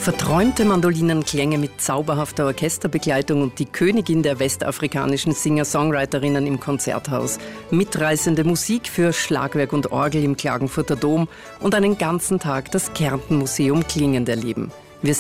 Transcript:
Verträumte Mandolinenklänge mit zauberhafter Orchesterbegleitung und die Königin der westafrikanischen Singer-Songwriterinnen im Konzerthaus. Mitreißende Musik für Schlagwerk und Orgel im Klagenfurter Dom und einen ganzen Tag das Kärnten Museum Klingend erleben.